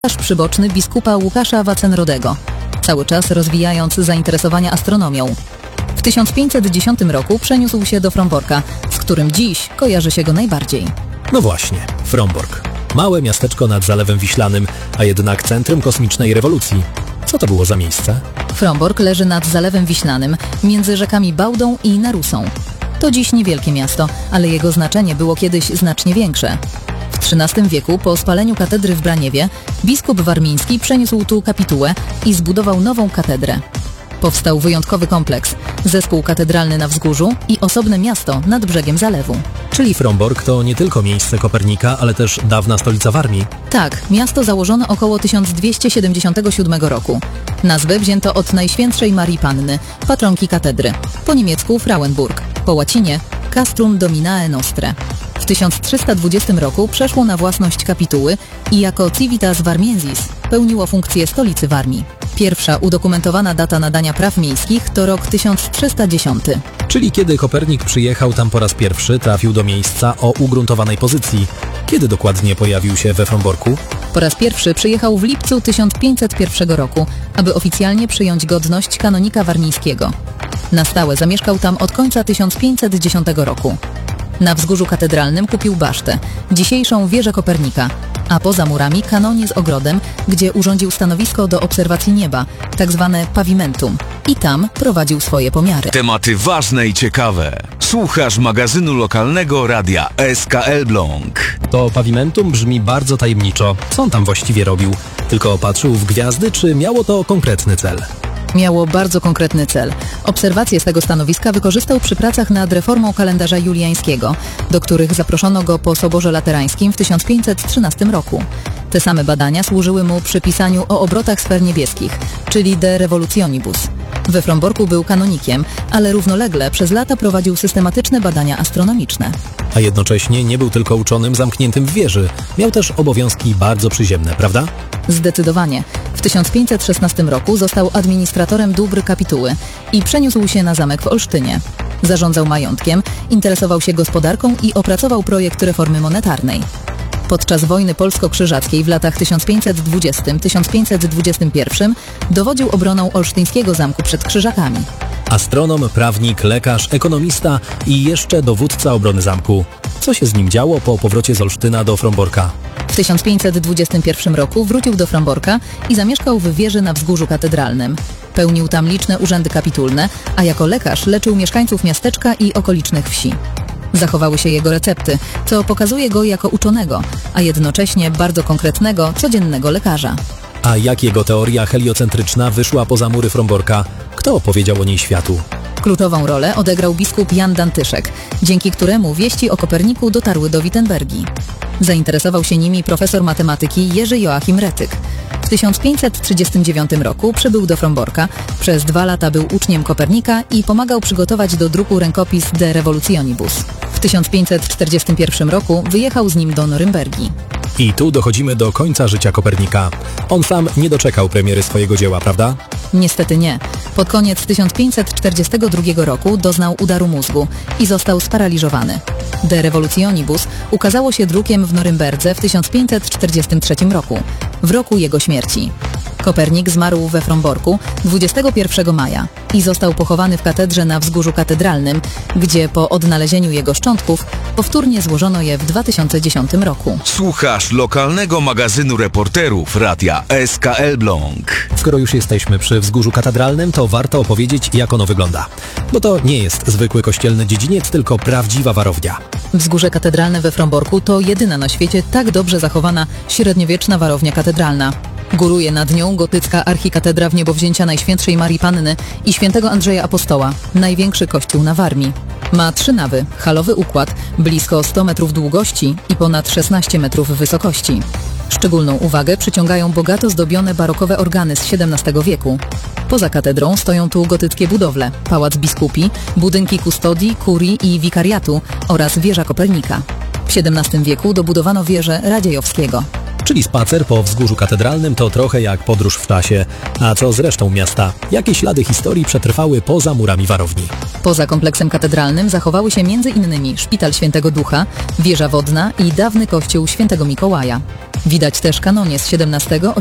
przyboczny biskupa Łukasza Wacenrodego, cały czas rozwijając zainteresowania astronomią. W 1510 roku przeniósł się do Fromborka, z którym dziś kojarzy się go najbardziej. No właśnie, Frombork. Małe miasteczko nad Zalewem Wiślanym, a jednak centrum kosmicznej rewolucji. Co to było za miejsce? Frombork leży nad Zalewem Wiślanym, między rzekami Bałdą i Narusą. To dziś niewielkie miasto, ale jego znaczenie było kiedyś znacznie większe. W XIII wieku, po spaleniu katedry w Braniewie, biskup warmiński przeniósł tu kapitułę i zbudował nową katedrę. Powstał wyjątkowy kompleks, zespół katedralny na wzgórzu i osobne miasto nad brzegiem zalewu. Czyli Frombork to nie tylko miejsce Kopernika, ale też dawna stolica Warmii? Tak, miasto założono około 1277 roku. Nazwę wzięto od Najświętszej Marii Panny, patronki katedry, po niemiecku Frauenburg, po łacinie Castrum Dominae Nostre. W 1320 roku przeszło na własność kapituły i jako Civitas Warmiensis pełniło funkcję stolicy Warmii. Pierwsza udokumentowana data nadania praw miejskich to rok 1310. Czyli kiedy Kopernik przyjechał tam po raz pierwszy, trafił do miejsca o ugruntowanej pozycji. Kiedy dokładnie pojawił się we Fromborku? Po raz pierwszy przyjechał w lipcu 1501 roku, aby oficjalnie przyjąć godność kanonika warmińskiego. Na stałe zamieszkał tam od końca 1510 roku. Na wzgórzu katedralnym kupił basztę, dzisiejszą wieżę Kopernika, a poza murami kanonię z ogrodem, gdzie urządził stanowisko do obserwacji nieba, tak zwane pavimentum, i tam prowadził swoje pomiary. Tematy ważne i ciekawe. Słuchasz magazynu lokalnego radia SK Elbląg. To pavimentum brzmi bardzo tajemniczo. Co on tam właściwie robił? Tylko patrzył w gwiazdy, czy miało to konkretny cel? Miało bardzo konkretny cel. Obserwacje z tego stanowiska wykorzystał przy pracach nad reformą kalendarza juliańskiego, do których zaproszono go po Soborze Laterańskim w 1513 roku. Te same badania służyły mu przy pisaniu o obrotach sfer niebieskich, czyli De Revolutionibus. We Fromborku był kanonikiem, ale równolegle przez lata prowadził systematyczne badania astronomiczne. A jednocześnie nie był tylko uczonym zamkniętym w wieży. Miał też obowiązki bardzo przyziemne, prawda? Zdecydowanie. W 1516 roku został administratorem dóbr kapituły i przeniósł się na zamek w Olsztynie. Zarządzał majątkiem, interesował się gospodarką i opracował projekt reformy monetarnej. Podczas wojny polsko-krzyżackiej w latach 1520-1521 dowodził obroną olsztyńskiego zamku przed Krzyżakami. Astronom, prawnik, lekarz, ekonomista i jeszcze dowódca obrony zamku. Co się z nim działo po powrocie z Olsztyna do Fromborka? W 1521 roku wrócił do Fromborka i zamieszkał w wieży na wzgórzu katedralnym. Pełnił tam liczne urzędy kapitulne, a jako lekarz leczył mieszkańców miasteczka i okolicznych wsi. Zachowały się jego recepty, co pokazuje go jako uczonego, a jednocześnie bardzo konkretnego, codziennego lekarza. A jak jego teoria heliocentryczna wyszła poza mury Fromborka? Kto opowiedział o niej światu? Kluczową rolę odegrał biskup Jan Dantyszek, dzięki któremu wieści o Koperniku dotarły do Wittenbergi. Zainteresował się nimi profesor matematyki Jerzy Joachim Retyk. W 1539 roku przybył do Fromborka, przez 2 lata był uczniem Kopernika i pomagał przygotować do druku rękopis De Revolutionibus. W 1541 roku wyjechał z nim do Norymbergi. I tu dochodzimy do końca życia Kopernika. On sam nie doczekał premiery swojego dzieła, prawda? Niestety nie. Pod koniec 1542 roku doznał udaru mózgu i został sparaliżowany. De Revolutionibus ukazało się drukiem w Norymberdze w 1543 roku, w roku jego śmierci. Kopernik zmarł we Fromborku 21 maja i został pochowany w katedrze na wzgórzu katedralnym, gdzie po odnalezieniu jego szczątków powtórnie złożono je w 2010 roku. Słuchasz lokalnego magazynu reporterów radia SK Elbląg. Skoro już jesteśmy przy wzgórzu katedralnym, to warto opowiedzieć, jak ono wygląda. Bo to nie jest zwykły kościelny dziedziniec, tylko prawdziwa warownia. Wzgórze katedralne we Fromborku to jedyna na świecie tak dobrze zachowana średniowieczna warownia katedralna. Góruje nad nią gotycka archikatedra Wniebowzięcia Najświętszej Marii Panny i świętego Andrzeja Apostoła, największy kościół na Warmii. Ma 3 nawy, halowy układ, blisko 100 metrów długości i ponad 16 metrów wysokości. Szczególną uwagę przyciągają bogato zdobione barokowe organy z XVII wieku. Poza katedrą stoją tu gotyckie budowle, pałac biskupi, budynki kustodii, kurii i wikariatu oraz wieża Kopernika. W XVII wieku dobudowano wieżę Radziejowskiego. Czyli spacer po wzgórzu katedralnym to trochę jak podróż w czasie. A co z resztą miasta? Jakie ślady historii przetrwały poza murami warowni? Poza kompleksem katedralnym zachowały się m.in. Szpital Świętego Ducha, wieża wodna i dawny kościół Świętego Mikołaja. Widać też kanonie z XVII,